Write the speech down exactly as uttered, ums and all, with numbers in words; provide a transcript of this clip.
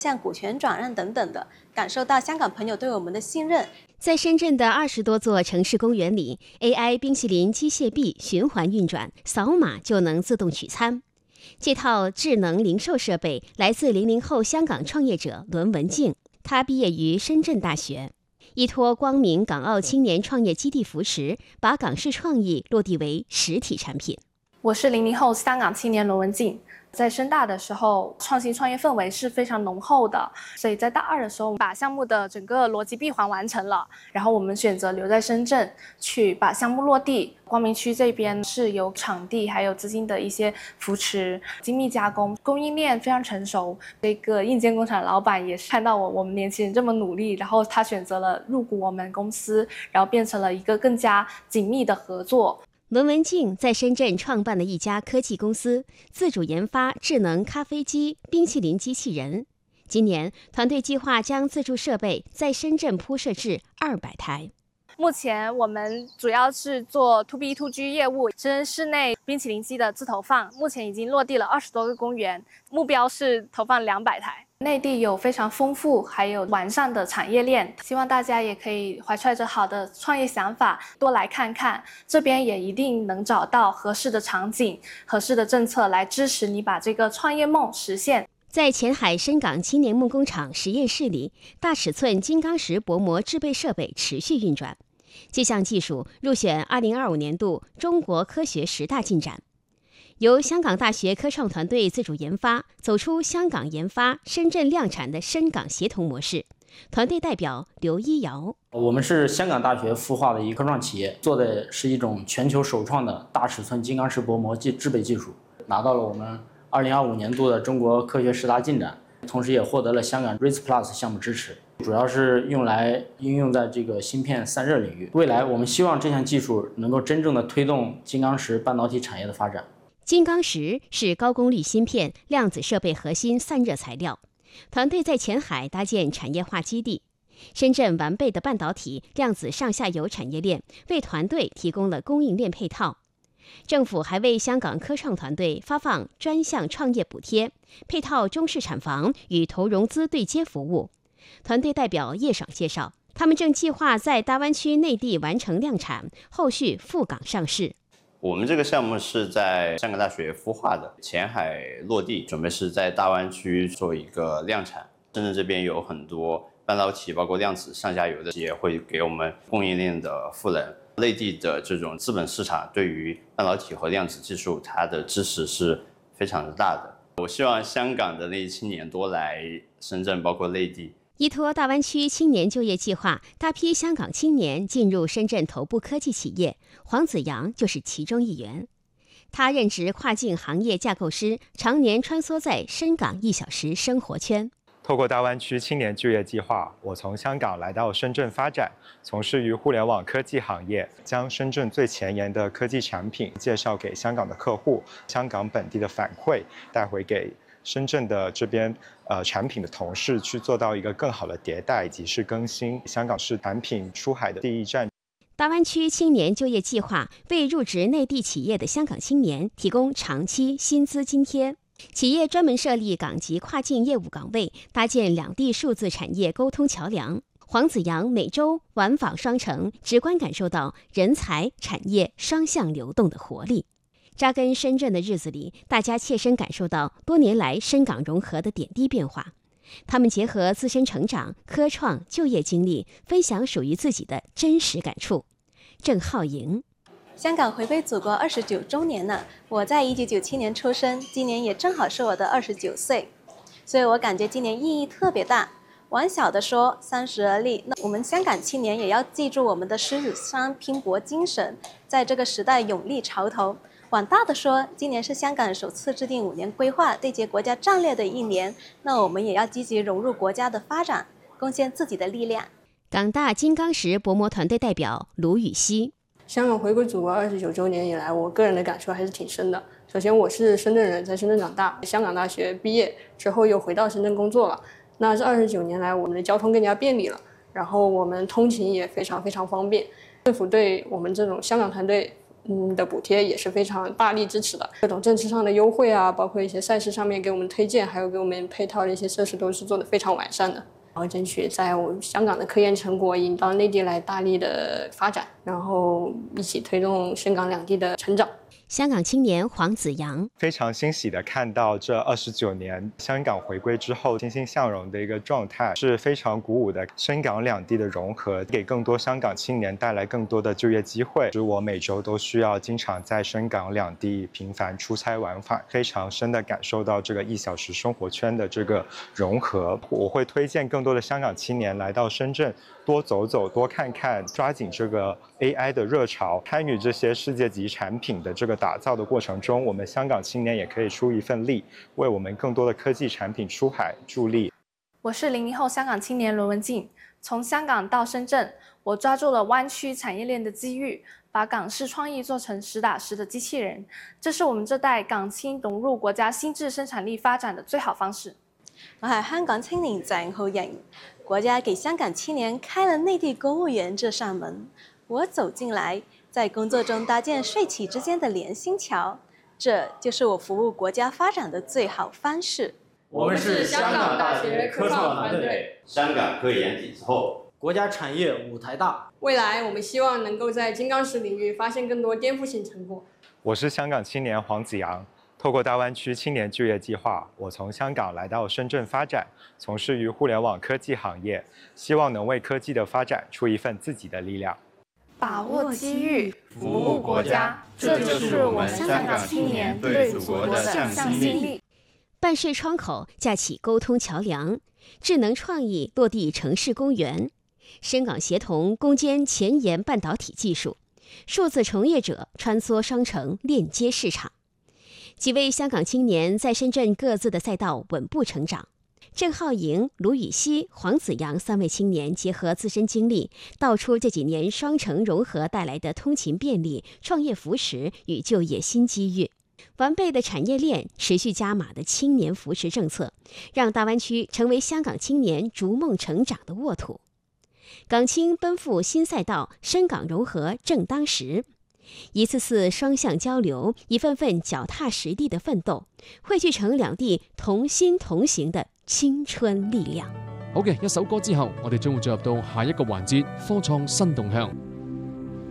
像股权转让等等的，感受到香港朋友对我们的信任。 在深圳的二十多座城市公园里 ，A I 冰淇淋机械臂循环运转，扫码就能自动取餐。这套智能零售设备来自零零后香港创业者伦文静，他毕业于深圳大学，依托光明港澳青年创业基地扶持，把港式创意落地为实体产品。 我是零零后香港青年伦文静。在深大的时候，创新创业氛围是非常浓厚的，所以在大二的时候把项目的整个逻辑闭环完成了，然后我们选择留在深圳去把项目落地。光明区这边是有场地还有资金的一些扶持，精密加工供应链非常成熟。这个硬件工厂老板也是看到我我们年轻人这么努力，然后他选择了入股我们公司，然后变成了一个更加紧密的合作。 伦文静在深圳创办了一家科技公司，自主研发智能咖啡机、冰淇淋机器人。今年，团队计划将自助设备在深圳铺设至二百台。 目前我们主要是做 to B to G 业务，深圳市内冰淇淋机的自投放，目前已经落地了二十多个公园，目标是投放两百台。内地有非常丰富还有完善的产业链，希望大家也可以怀揣着好的创业想法多来看看，这边也一定能找到合适的场景、合适的政策来支持你把这个创业梦实现。 在前海深港青年梦工厂实验室里，大尺寸金刚石薄膜制备设备持续运转。这项技术入选二零二五年度中国科学十大进展，由香港大学科创团队自主研发，走出香港研发、深圳量产的深港协同模式。团队代表刘一瑶： 我们是香港大学孵化的一个科创企业，做的是一种全球首创的大尺寸金刚石薄膜制备技术，拿到了我们二零二五年度的中国科学十大进展，同时也获得了香港 RISE Plus 项目支持。主要是用来应用在这个芯片散热领域。未来我们希望这项技术能够真正的推动金刚石半导体产业的发展。 金刚石是高功率芯片、量子设备核心散热材料。团队在前海搭建产业化基地，深圳完备的半导体、量子上下游产业链为团队提供了供应链配套。政府还为香港科创团队发放专项创业补贴，配套中式产房与投融资对接服务。团队代表叶爽介绍，他们正计划在大湾区内地完成量产，后续赴港上市。 我们这个项目是在香港大学孵化的，前海落地，准备是在大湾区做一个量产。深圳这边有很多半导体，包括量子上下游的企业会给我们供应链的赋能。内地的这种资本市场对于半导体和量子技术，它的支持是非常的大的。我希望香港的内地青年多来深圳，包括内地。 依托大湾区青年就业计划，大批香港青年进入深圳头部科技企业，黄子阳就是其中一员。他任职跨境行业架构师，常年穿梭在深港一小时生活圈。 透过大湾区青年就业计划，我从香港来到深圳发展，从事于互联网科技行业，将深圳最前沿的科技产品介绍给香港的客户，香港本地的反馈带回给深圳的这边呃产品的同事，去做到一个更好的迭代以及是更新。香港是产品出海的第一站。 大湾区青年就业计划为入职内地企业的香港青年提供长期薪资津贴。企业专门设立港级跨境业务岗位，搭建两地数字产业沟通桥梁。黄子阳每周晚访双城，直观感受到人才、产业双向流动的活力。扎根深圳的日子里，大家切身感受到多年来深港融合的点滴变化。他们结合自身成长、科创、就业经历，分享属于自己的真实感触。郑浩莹。 香港回归祖国二十九周年了，我在一九九七年出生，今年也正好是我的二十九岁，所以我感觉今年意义特别大。往小的说，三十而立，那我们香港青年也要记住我们的狮子山拼搏精神，在这个时代勇立潮头。往大的说，今年是香港首次制定五年规划、对接国家战略的一年，那我们也要积极融入国家的发展，贡献自己的力量。 港大金刚石薄膜团队代表卢雨熙。 香港回归祖国二十九周年以来，我个人的感受还是挺深的。首先，我是深圳人，在深圳长大，香港大学毕业之后又回到深圳工作了。那这二十九年来，我们的交通更加便利了，然后我们通勤也非常非常方便。政府对我们这种香港团队嗯的补贴也是非常大力支持的，各种政策上的优惠啊，包括一些赛事上面给我们推荐，还有给我们配套的一些设施都是做得非常完善的。然后争取在我们香港的科研成果引到内地来大力的发展，然后一起推动深港两地的成长。 香港青年黄子扬非常欣喜地看到这二十九年香港回归之后欣欣向荣的一个状态，是非常鼓舞的。深港两地的融合，给更多香港青年带来更多的就业机会。使我每周都需要经常在深港两地频繁出差往返，非常深地感受到这个一小时生活圈的这个融合。我会推荐更多的香港青年来到深圳，多走走，多看看，抓紧这个 A I 的热潮，参与这些世界级产品的这个打造的过程中，我们香港青年也可以出一份力，为我们更多的科技产品出海助力。 我是零零后香港青年罗文静，从香港到深圳，我抓住了湾区产业链的機遇，把港式創意做成實打實的機器人，這是我們這代港青融入國家新質生產力發展的最好方式。 我係香港青年鄭浩瑩，國家給香港青年開了內地公務員這扇門，我走進來，在工作中搭建帥氣之間的連心橋，這就是我服務國家發展的最好方式。 我們是香港大學科創團隊， 香港科研底子厚， 國家產業舞台大。 未來我們希望能夠在金剛石領域發現更多顛覆性成果。 我是香港青年黃子揚，透過大灣區青年就業計劃，我從香港來到深圳發展，從事於互聯網科技行業，希望能為科技的發展出一份自己的力量。 把握機遇， 服務國家，這就是我們香港青年對祖國的向心力。 辦稅窗口架起溝通橋梁，智能創意落地城市公園，深港協同攻堅前沿半導體技術，數字從業者穿梭商城鏈接市場。幾位香港青年在深圳各自的賽道穩步成長。鄭浩瑩、盧雨曦、黃子揚三位青年結合自身經歷，道出這幾年雙城融合帶來的通勤便利、創業扶持與就業新機遇。完備的產業鏈、持續加碼的青年扶持政策，讓大灣區成為香港青年逐夢成長的沃土。港青奔赴新賽道，深港融合正當時。一次次雙向交流，一份份腳踏實地的奮鬥，匯聚成兩地同心同行的青春力量。 好嘅，一首歌之後，我哋將會進入到下一個環節——科創新動向。